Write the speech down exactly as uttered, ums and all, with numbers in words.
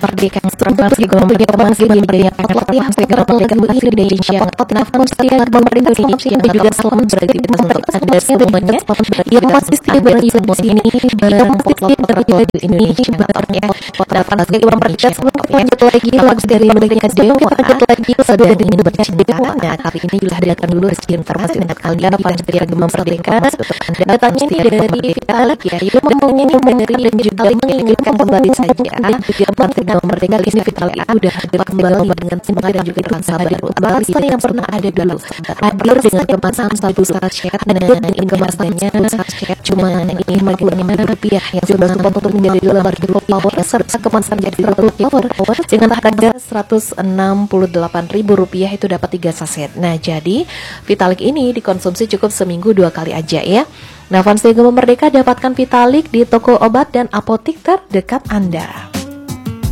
Merdeka Serempak juga memberi informasi memberi potluck yang segera melakukan bagi Indonesia potluck setia pemerintah Indonesia dan juga salam berarti untuk anda semuanya yang masih setia berada di sini yang masih setia berada di Indonesia ya potluck setia merdeka sebelum lanjut lagi lagu dari Merdeka Dewa lanjut lagi sedang ingin bercinta. Nah kali ini juga hadirkan dulu informasi untuk kalian apa setia Gema Merdeka datangnya ini dari Vitalik ya yang mempunyai dari dan juga menginginkan kembali saja Merdeka Merdeka kini Vitalik sudah hadir kembali dengan semangat dan juga rasa baru bangsa yang pernah ada dulu hadir dengan kemasan satu sachet dan ini kemasannya cuma ini lima rupiah yang sudah sempat untuk menjadi lembar power serta kemasan jadi seratus power dengan harga seratus enam puluh delapan ribu rupiah itu dapat tiga saset. Nah jadi Vitalik ini dikonsumsi cukup seminggu dua kali aja ya. Nah fans Gema Merdeka dapatkan Vitalik di toko obat dan apotik terdekat Anda.